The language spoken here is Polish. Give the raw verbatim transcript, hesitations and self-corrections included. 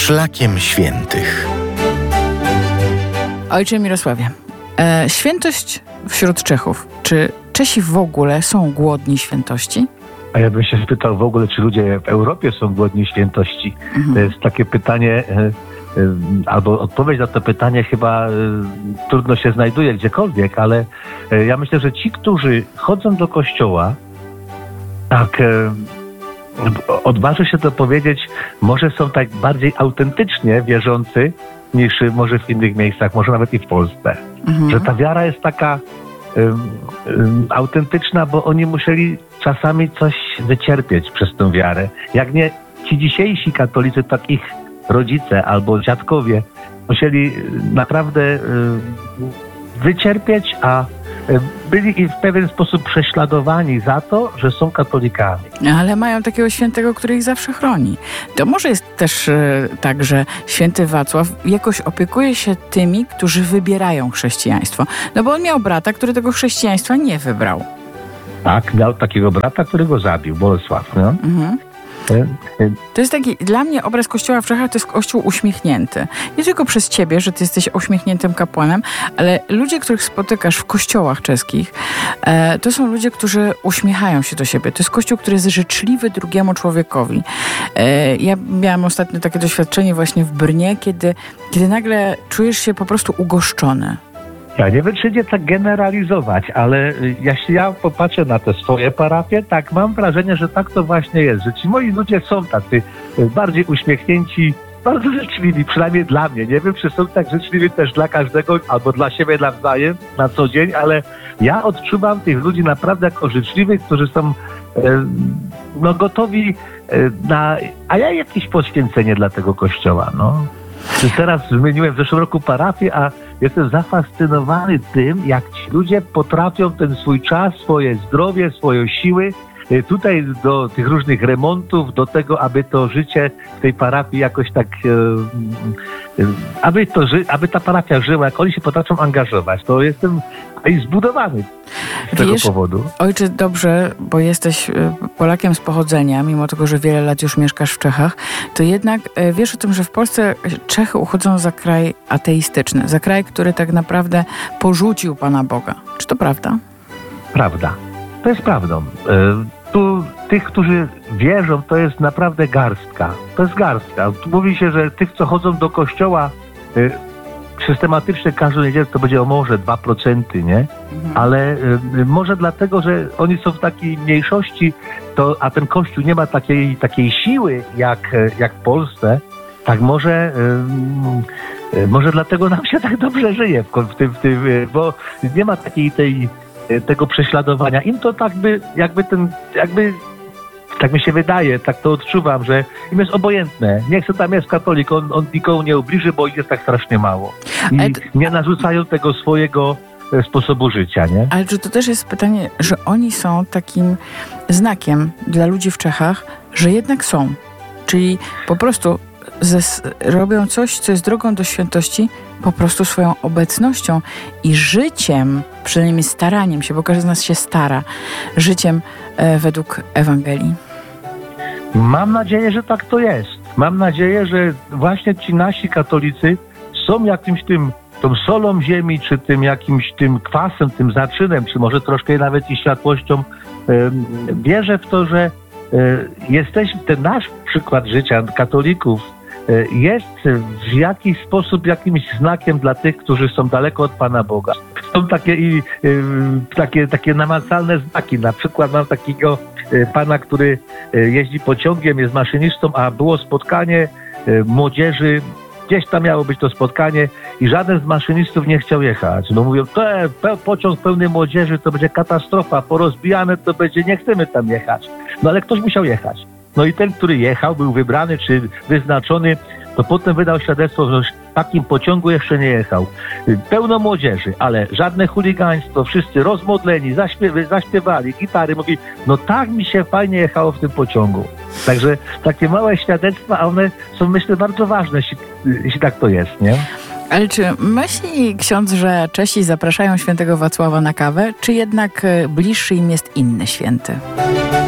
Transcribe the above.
Szlakiem Świętych. Ojcze Mirosławie, e, świętość wśród Czechów. Czy Czesi w ogóle są głodni świętości? A ja bym się spytał w ogóle, czy ludzie w Europie są głodni świętości. Mhm. To jest takie pytanie, e, e, albo odpowiedź na to pytanie chyba e, trudno się znajduje gdziekolwiek, ale e, ja myślę, że ci, którzy chodzą do kościoła, tak e, odważę się to powiedzieć, może są tak bardziej autentycznie wierzący niż może w innych miejscach, może nawet i w Polsce. Mhm. Że ta wiara jest taka um, um, autentyczna, bo oni musieli czasami coś wycierpieć przez tę wiarę. Jak nie ci dzisiejsi katolicy, takich rodzice albo dziadkowie musieli naprawdę um, wycierpieć, a byli i w pewien sposób prześladowani za to, że są katolikami. Ale mają takiego świętego, który ich zawsze chroni. To może jest też e, tak, że święty Wacław jakoś opiekuje się tymi, którzy wybierają chrześcijaństwo. No bo on miał brata, który tego chrześcijaństwa nie wybrał. Tak, miał takiego brata, którego zabił, Bolesław. No? Mhm. To jest taki, dla mnie obraz Kościoła w Czechach to jest Kościół uśmiechnięty. Nie tylko przez ciebie, że ty jesteś uśmiechniętym kapłanem, ale ludzie, których spotykasz w kościołach czeskich, e, to są ludzie, którzy uśmiechają się do siebie. To jest Kościół, który jest życzliwy drugiemu człowiekowi. E, ja miałam ostatnio takie doświadczenie właśnie w Brnie, kiedy, kiedy nagle czujesz się po prostu ugoszczony. Ja nie wiem, czy nie tak generalizować, ale jeśli ja popatrzę na te swoje parafie, tak mam wrażenie, że tak to właśnie jest, że ci moi ludzie są tacy bardziej uśmiechnięci, bardzo życzliwi, przynajmniej dla mnie. Nie wiem, czy są tak życzliwi też dla każdego, albo dla siebie nawzajem na co dzień, ale ja odczuwam tych ludzi naprawdę jako życzliwych, którzy są e, no, gotowi e, na... A ja jakieś poświęcenie dla tego kościoła, no. Teraz zmieniłem w zeszłym roku parafię, a jestem zafascynowany tym, jak ci ludzie potrafią ten swój czas, swoje zdrowie, swoje siły tutaj do tych różnych remontów, do tego, aby to życie w tej parafii jakoś tak, e, e, aby, to ży, aby ta parafia żyła, jak oni się potrafią angażować, to jestem i zbudowany z tego Wiesz, powodu. Ojcze, dobrze, bo jesteś Polakiem z pochodzenia, mimo tego, że wiele lat już mieszkasz w Czechach, to jednak wiesz o tym, że w Polsce Czechy uchodzą za kraj ateistyczny, za kraj, który tak naprawdę porzucił Pana Boga. Czy to prawda? Prawda. To jest prawdą. Tu tych, którzy wierzą, to jest naprawdę garstka. To jest garstka. Tu mówi się, że tych, co chodzą do kościoła y, systematycznie każdą niedzielę, to będzie o może dwa procent, nie? Mhm. Ale y, może dlatego, że oni są w takiej mniejszości, to, a ten kościół nie ma takiej, takiej siły jak, jak w Polsce, tak może... Y, y, może dlatego nam się tak dobrze żyje w, w tym, w tym y, bo nie ma takiej tej tego prześladowania. Im to tak by, jakby ten, jakby, tak mi się wydaje, tak to odczuwam, że im jest obojętne. Niech se tam jest katolik, on, on nikomu nie ubliży, bo ich jest tak strasznie mało. I ale nie narzucają tego swojego sposobu życia, nie? Ale czy to też jest pytanie, że oni są takim znakiem dla ludzi w Czechach, że jednak są. Czyli po prostu Zes, robią coś, co jest drogą do świętości, po prostu swoją obecnością i życiem, przynajmniej staraniem się, bo każdy z nas się stara, życiem e, według Ewangelii. Mam nadzieję, że tak to jest. Mam nadzieję, że właśnie ci nasi katolicy są jakimś tym, tą solą ziemi, czy tym jakimś tym kwasem, tym zaczynem, czy może troszkę nawet i światłością. E, wierzę w to, że e, jesteśmy, ten nasz przykład życia katolików jest w jakiś sposób jakimś znakiem dla tych, którzy są daleko od Pana Boga. Są takie i y, takie, takie namacalne znaki. Na przykład mam takiego y, pana, który y, jeździ pociągiem, jest maszynistą, a było spotkanie y, młodzieży. Gdzieś tam miało być to spotkanie i żaden z maszynistów nie chciał jechać. No mówią, to e, pe, pociąg pełny młodzieży, to będzie katastrofa, porozbijane to będzie, nie chcemy tam jechać. No ale ktoś musiał jechać. No i ten, który jechał, był wybrany czy wyznaczony, to potem wydał świadectwo, że w takim pociągu jeszcze nie jechał. Pełno młodzieży, ale żadne chuligaństwo, wszyscy rozmodleni, zaśpiew- zaśpiewali, gitary. Mówi, no tak mi się fajnie jechało w tym pociągu. Także takie małe świadectwa, a one są, myślę, bardzo ważne, jeśli, jeśli tak to jest, nie? Ale czy myśli ksiądz, że Czesi zapraszają świętego Wacława na kawę, czy jednak bliższy im jest inny święty?